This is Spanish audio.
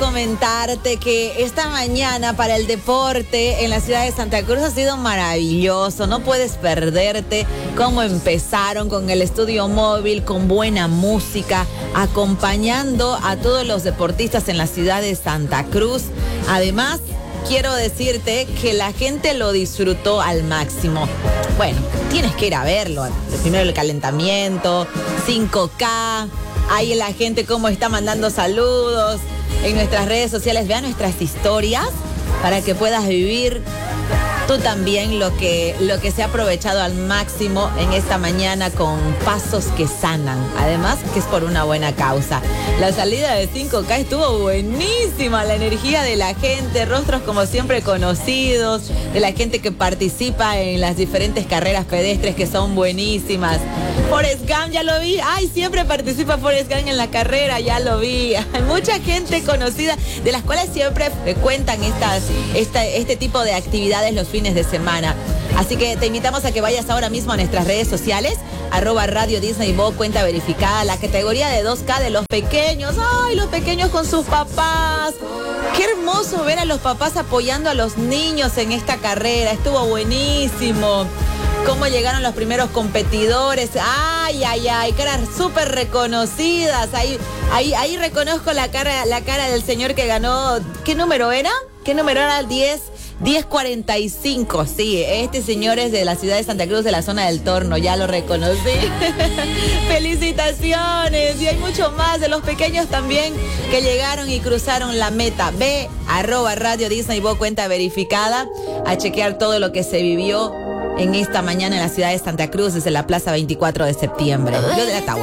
Comentarte que esta mañana para el deporte en la ciudad de Santa Cruz ha sido maravilloso. No puedes perderte cómo empezaron con el estudio móvil, con buena música, acompañando a todos los deportistas en la ciudad de Santa Cruz. Además, quiero decirte que la gente lo disfrutó al máximo. Bueno, tienes que ir a verlo. Primero el calentamiento, 5K, ahí la gente cómo está mandando saludos. En nuestras redes sociales, vean nuestras historias para que puedas vivir tú también lo que se ha aprovechado al máximo en esta mañana con pasos que sanan. Además, que es por una buena causa. La salida de 5K estuvo buenísima, la energía de la gente, rostros como siempre conocidos, de la gente que participa en las diferentes carreras pedestres que son buenísimas. Forrest Gump, ya lo vi. Ay, siempre participa Forrest Gump en la carrera, ya lo vi. Hay mucha gente conocida, de las cuales siempre frecuentan este tipo de actividades los fines de semana. Así que te invitamos a que vayas ahora mismo a nuestras redes sociales, @Radio Disney Bo, cuenta verificada, la categoría de 2K de los pequeños. Ay, los pequeños con sus papás. Qué hermoso ver a los papás apoyando a los niños en esta carrera. Estuvo buenísimo. Cómo llegaron los primeros competidores. Ay, caras súper reconocidas. Ahí reconozco la cara del señor que ganó. ¿Qué número era? ¿Qué número era? 1045, sí, este señor es de la ciudad de Santa Cruz, de la zona del Torno, ya lo reconocí. Felicitaciones, y hay mucho más de los pequeños también que llegaron y cruzaron la meta. Ve @Radio Disney Bo, cuenta verificada, a chequear todo lo que se vivió en esta mañana en la ciudad de Santa Cruz desde la Plaza 24 de septiembre. Yo de la Tower.